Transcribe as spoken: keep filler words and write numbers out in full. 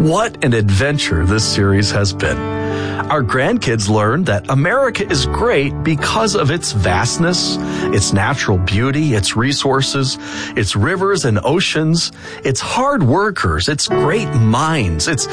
What an adventure this series has been. Our grandkids learned that America is great because of its vastness, its natural beauty, its resources, its rivers and oceans, its hard workers, its great minds, its